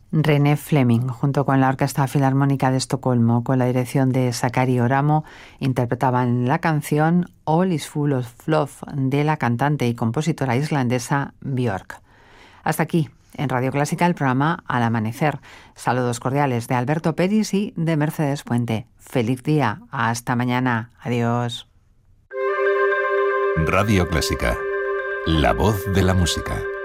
René Fleming, junto con la Orquesta Filarmónica de Estocolmo, con la dirección de Sakari Oramo, interpretaban la canción All is Full of Love de la cantante y compositora islandesa Björk. Hasta aquí, en Radio Clásica, el programa Al Amanecer. Saludos cordiales de Alberto Peris y de Mercedes Puente. Feliz día. Hasta mañana. Adiós. Radio Clásica. La voz de la música.